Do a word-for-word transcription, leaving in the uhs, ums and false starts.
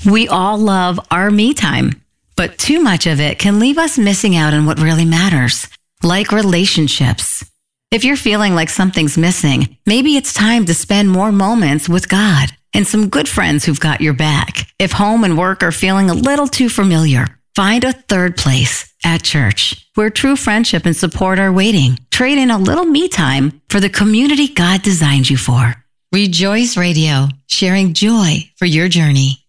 We all love our me time, but too much of it can leave us missing out on what really matters, like relationships. If you're feeling like something's missing, maybe it's time to spend more moments with God and some good friends who've got your back. If home and work are feeling a little too familiar, find a third place at church, where true friendship and support are waiting. Trade in a little me time for the community God designed you for. Rejoice Radio, sharing joy for your journey.